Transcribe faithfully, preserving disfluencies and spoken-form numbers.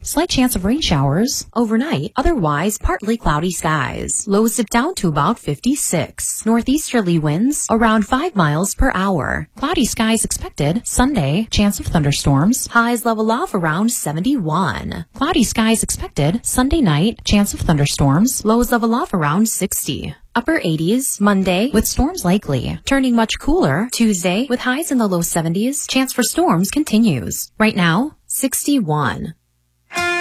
Slight chance of rain showers. Overnight, otherwise partly cloudy skies. Lows dip down to about fifty-six. Northeasterly winds around five miles per hour. Cloudy skies expected. Sunday, chance of thunderstorms. Highs level off around seventy-one. Cloudy skies expected. Sunday night, chance of thunderstorms. Lows level off around sixty. Upper eighties, Monday, with storms likely. Turning much cooler, Tuesday, with highs in the low seventies. Chance for storms continues. Right now, sixty-one.